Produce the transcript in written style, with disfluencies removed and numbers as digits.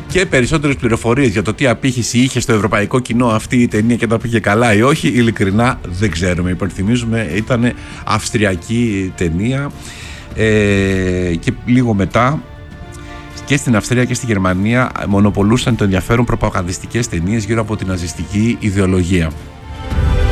Και περισσότερες πληροφορίες για το τι απήχηση είχε στο ευρωπαϊκό κοινό αυτή η ταινία και τα πήγε καλά ή όχι, ειλικρινά δεν ξέρουμε. Υπενθυμίζουμε, ήταν αυστριακή ταινία και λίγο μετά και στην Αυστρία και στη Γερμανία μονοπολούσαν το ενδιαφέρον προπαγανδιστικές ταινίες γύρω από την ναζιστική ιδεολογία.